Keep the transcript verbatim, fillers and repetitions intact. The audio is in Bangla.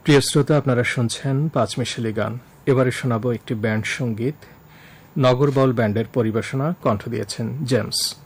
প্রিয় শ্রোতা, আপনারা শুনছেন পাঁচমিশালি গান। এবারে শোনাব একটি ব্যান্ড সঙ্গীত। নগরবাউল ব্যান্ডের পরিবেশনা, কণ্ঠ দিয়েছেন জেমস।